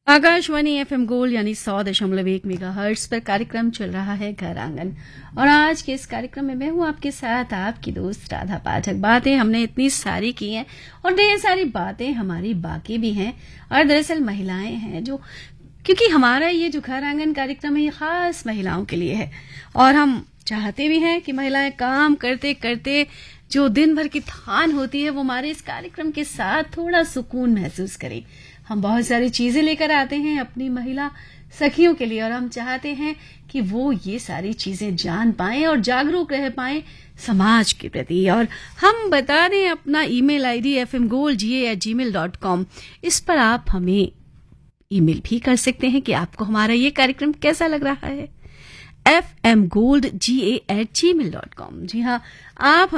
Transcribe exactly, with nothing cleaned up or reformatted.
Akashvani FM gold यानी सौ दशमलव एक मेगा हर्ट्स पर कार्यक्रम चल रहा है घर आंगन। और आज के इस कार्यक्रम में मैं हूं आपके साथ आपकी दोस्त राधा पाठक। बातें हमने इतनी सारी की हैं और ढेर सारी बातें हमारी बाकी भी हैं। और दरअसल महिलाएं हैं जो, क्योंकि हमारा ये जो घर आंगन कार्यक्रम है ये खास महिलाओं के लिए है और हम चाहते भी हैं कि महिलाएं काम करते करते जो दिन भर की थकान होती है वो हमारे इस कार्यक्रम के साथ थोड़ा सुकून महसूस करें। हम बहुत सारी चीजें लेकर आते हैं अपनी महिला सखियों के लिए और हम चाहते हैं कि वो ये सारी चीजें जान पाएं और जागरूक रह पाएं समाज के प्रति। और हम बता दें अपना email ID F M gold जी ए एट जी मेल डॉट कॉम, इस पर आप हमें ईमेल भी कर सकते हैं कि आपको हमारा ये कार्यक्रम कैसा लग रहा है। एफ एम गोल्ड जी ए एट जी मेल डॉट कॉम। जी हाँ, आप